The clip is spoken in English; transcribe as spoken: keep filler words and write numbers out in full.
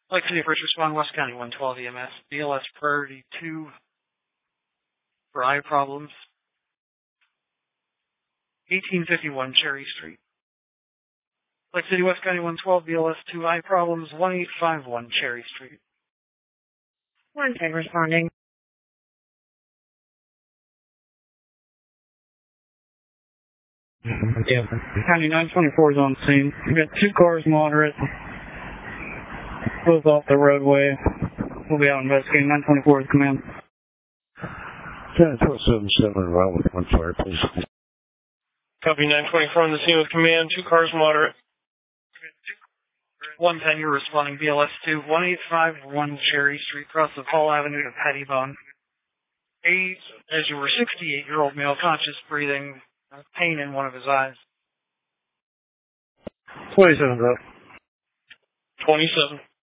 Lake City First Respond, West County one twelve E M S, B L S Priority two for eye problems, eighteen fifty-one Cherry Street. Lake City, West County one twelve, B L S two eye problems, one eight five one Cherry Street. One ten responding. Yeah. County nine twenty-four is on the scene. We got two cars moderate, both off the roadway. We'll be out investigating. nine twenty-four is command. ten four seven seven, around with one fire, please. Copy nine twenty-four on the scene with command, two cars moderate. one ten, you're responding, B L S two, one eight five one Cherry Street, across of Hall Avenue to Pettibone. Eight, as you were sixty-eight-year-old male, conscious breathing, uh, pain in one of his eyes. twenty-seven, bro. twenty-seven.